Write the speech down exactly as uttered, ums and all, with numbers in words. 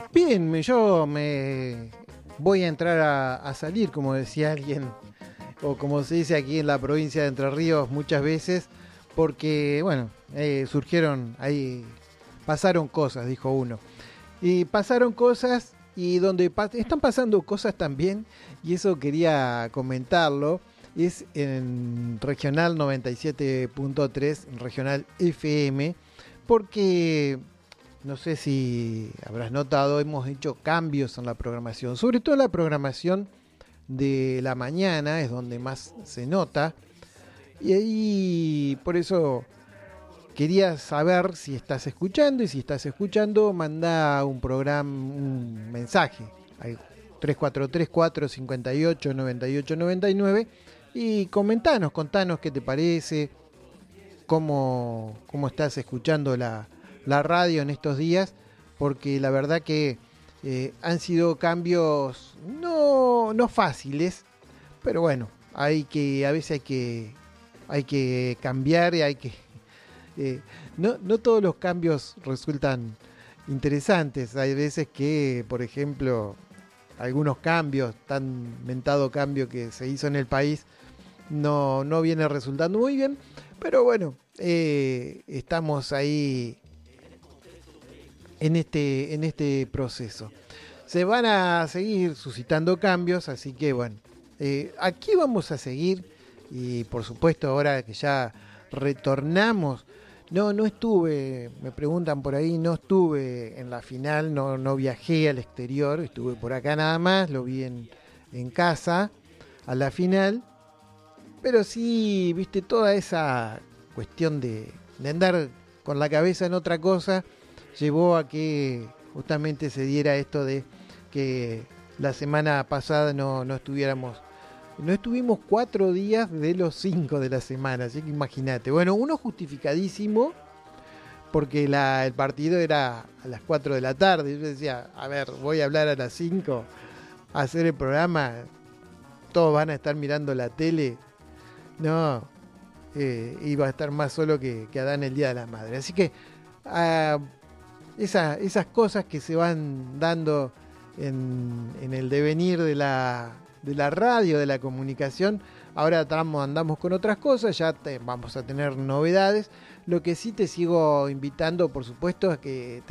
Bien, me- yo me voy a entrar a, a salir, como decía alguien, o como se dice aquí en la provincia de Entre Ríos muchas veces, porque, bueno, eh, surgieron ahí, pasaron cosas, dijo uno. Y pasaron cosas y donde pa- están pasando cosas también, y eso quería comentarlo, es en Regional noventa y siete punto tres, Regional F M, porque no sé si habrás notado, hemos hecho cambios en la programación, sobre todo la programación de la mañana, es donde más se nota, y ahí por eso quería saber si estás escuchando, y si estás escuchando, manda un programa, un mensaje al tres cuatro tres, cuatro cinco ocho, nueve ocho nueve nueve y comentanos, contanos qué te parece, cómo, cómo estás escuchando la, la radio en estos días, porque la verdad que eh, han sido cambios no, no fáciles, pero bueno, hay que, a veces hay que, hay que cambiar y hay que eh, no, no todos los cambios resultan interesantes. Hay veces que, por ejemplo, algunos cambios, tan mentado cambio que se hizo en el país, no, no viene resultando muy bien. Pero bueno, eh, estamos ahí en este, en este proceso. Se van a seguir suscitando cambios, así que bueno, eh, aquí vamos a seguir y por supuesto ahora que ya retornamos, no, no estuve, me preguntan por ahí, no estuve en la final, no, no viajé al exterior, estuve por acá nada más, lo vi en, en casa a la final, pero sí, viste, toda esa cuestión de, de andar con la cabeza en otra cosa llevó a que justamente se diera esto de que la semana pasada no, no estuviéramos, no estuvimos cuatro días de los cinco de la semana, así que imagínate. Bueno, uno justificadísimo, porque la, el partido era a las cuatro de la tarde. Yo decía, a ver, voy a hablar a las cinco, a hacer el programa, todos van a estar mirando la tele. No, eh, iba a estar más solo que, que Adán el Día de la Madre. Así que uh, esa, esas cosas que se van dando en, en el devenir de la, de la radio, de la comunicación. Ahora estamos, andamos con otras cosas, ya te, vamos a tener novedades. Lo que sí te sigo invitando, por supuesto, es que te